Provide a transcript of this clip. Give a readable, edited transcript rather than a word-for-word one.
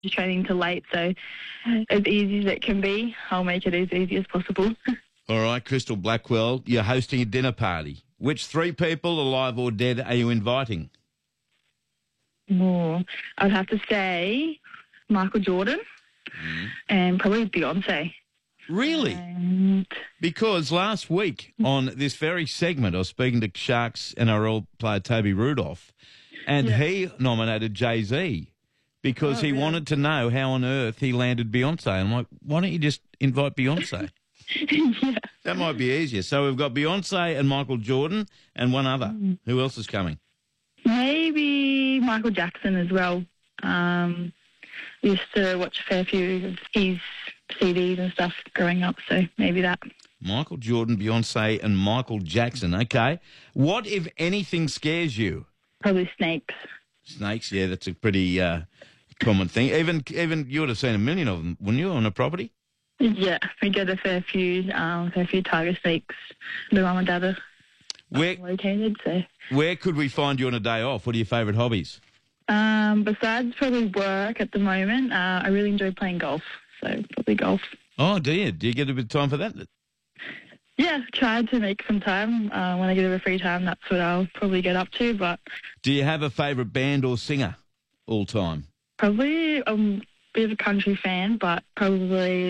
training till late, so as easy as it can be, I'll make it as easy as possible. All right, Crystal Blackwell, you're hosting a dinner party. Which 3 people, alive or dead, are you inviting? More, I'd have to say Michael Jordan and probably Beyonce. Really? And Because last week on this very segment, I was speaking to Sharks NRL player Toby Rudolph, and he nominated Jay-Z because he wanted to know how on earth he landed Beyonce. I'm like, why don't you just invite Beyonce? yeah. That might be easier. So we've got Beyonce and Michael Jordan and one other. Who else is coming? Maybe Michael Jackson as well. Used to watch a fair few of his CDs and stuff growing up, so maybe that. Michael Jordan, Beyonce and Michael Jackson. Okay. What, if anything, scares you? Probably snakes. Snakes, yeah, that's a pretty common thing. Even you would have seen a million of them, wouldn't you, on a property? Yeah, we get a fair few tiger snakes. The mum and dad are located, so. Where could we find you on a day off? What are your favourite hobbies? Besides probably work at the moment, I really enjoy playing golf, so probably golf. Oh, do you? Do you get a bit of time for that? Yeah, tried to make some time. When I get a bit of free time, that's what I'll probably get up to. But do you have a favourite band or singer all time? Probably a bit of a country fan, but probably